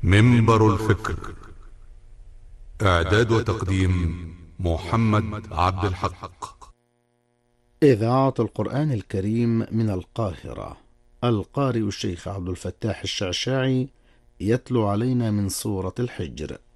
منبر الفكر. إعداد وتقديم محمد عبد الحق. إذاعة القرآن الكريم من القاهرة. القارئ الشيخ عبد الفتاح الشعشاعي يتلو علينا من سورة الحجر.